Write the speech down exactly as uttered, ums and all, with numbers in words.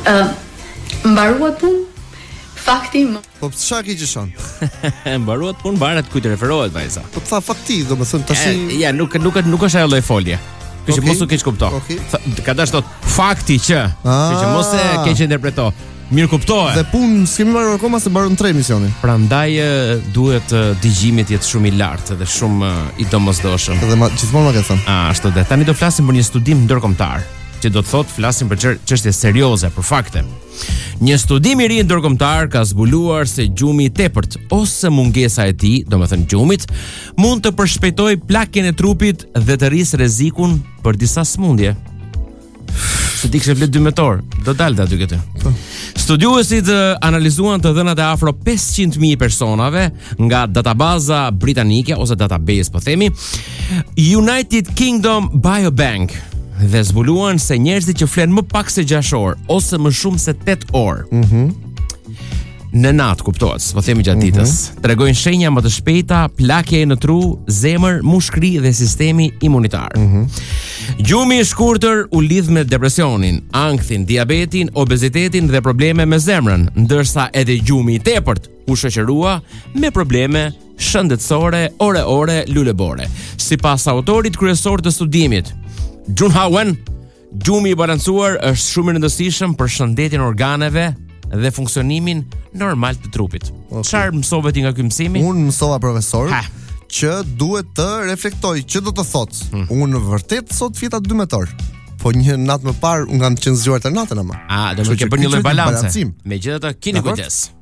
Ë, mbaruat punë. Fakti më. Po çfarë ke qeshon? Mbaruat punë, mbaret kujt referohet vajza. Po tha fakti, domethënë tash ja nuk nuk nuk është ajo lloj folje. Kështu që mos u keq kupto. Ka dash thot fakti që, kështu që mos e keq interpreto. Mirë kuptohet. Dhe punë s'kemi marrë akoma se mbaron tre misioni. Prandaj duhet dëgjimi të jetë shumë i lartë dhe shumë i domosdoshëm. Edhe ma, gjithmonë ma ke thënë. Ah, ashtu dhe tani do flasim për një studim ndërkombëtar, që do të thotë flasim për çështje serioze, për fakte. Një studim i ri ndërkombëtar ka zbuluar se gjumi i tepërt ose mungesa e tij, domethënë gjumit, mund të përshpejtojë plakjen e trupit dhe të rrisë rrezikun për disa sëmundje. Se ti kishe flet dy metor, do dalë aty këtu. Studiuesit analizuan të dhënat e afro pesëqind mijë personave nga databaza britanike ose database po themi United Kingdom Biobank dhe zbuluan se njerëzit që flen më pak se gjashtë orë ose më shumë se tetë orë. Mhm. Në natë kuptohet, po themi gjatë ditës, mm-hmm. tregojnë shenja më të shpejta plakje në tru, zemër, mushkëri dhe sistemi imunitar. Mm-hmm. Gjumi i shkurtër u lidh me depresionin, ankthin, diabetin, obezitetin dhe probleme me zemrën, ndërsa edhe gjumi i tepërt u shoqërua me probleme shëndetësore, ore-ore, lulebore. Sipas autorit kryesor të studimit, Jun Howen, gjumi i balancuar është shumë i rëndësishëm për shëndetin e organeve dhe funksionimin normal të trupit. Çfarë okay. mësove ti nga ky mësimi? Unë mësova profesor ha. që duhet të reflektoj, që do të thotë. Hmm. Unë vërtet sot fita dy metor. Po një natë më parë unë kam qenë zgjuar të natën ama. Ah, do të ke bërë një lloj balance. Megjithatë, keni kujdes.